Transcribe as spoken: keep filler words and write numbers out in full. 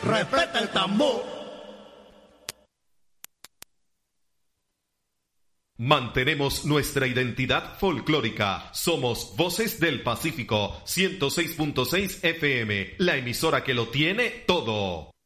respeta el tambor. Mantenemos nuestra identidad folclórica. Somos Voces del Pacífico, ciento seis punto seis F M, la emisora que lo tiene todo.